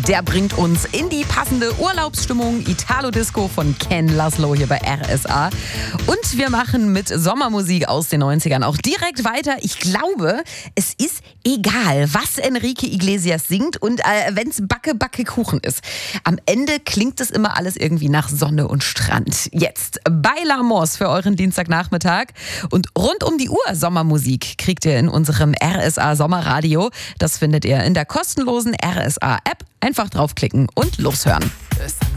Der bringt uns in die passende Urlaubsstimmung. Italo-Disco von Ken Laszlo hier bei RSA. Und wir machen mit Sommermusik aus den 90ern auch direkt weiter. Ich glaube, es ist egal, was Enrique Iglesias singt und wenn es Backe, Backe, Kuchen ist. Am Ende klingt es immer alles irgendwie nach Sonne und Strand. Jetzt Bailamos für euren Dienstagnachmittag. Und rund um die Uhr Sommermusik kriegt ihr in unserem RSA Sommerradio. Das findet ihr in der kostenlosen RSA-App. Einfach draufklicken und loshören.